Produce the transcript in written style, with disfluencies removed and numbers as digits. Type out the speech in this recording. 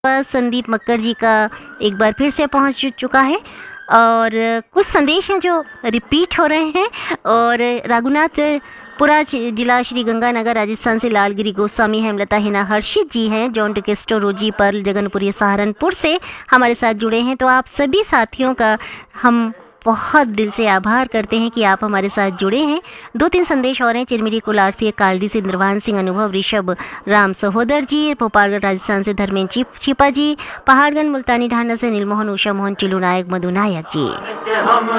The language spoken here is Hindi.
संदीप मक्कर जी का एक बार फिर से पहुंच चुका है और कुछ संदेश हैं जो रिपीट हो रहे हैं। और रघुनाथपुरा जिला श्री गंगानगर राजस्थान से लालगिरी गोस्वामी, हेमलता हिना हर्षित जी हैं, जॉन टिकेस्टो रोजी पर्ल जगनपुरी सहारनपुर से हमारे साथ जुड़े हैं। तो आप सभी साथियों का हम बहुत दिल से आभार करते हैं कि आप हमारे साथ जुड़े हैं। 2-3 संदेश और हैं। चिरमिरी कुलार से कालडी से निर्वाण सिंह, अनुभव ऋषभ राम सहोदर जी, भोपालगढ़ राजस्थान से धर्मेंद्र छिपा जी, पहाड़गंज मुल्तानी ढाना से नीलमोहन, उषा मोहन, चिलू नायक, मधु नायक जी।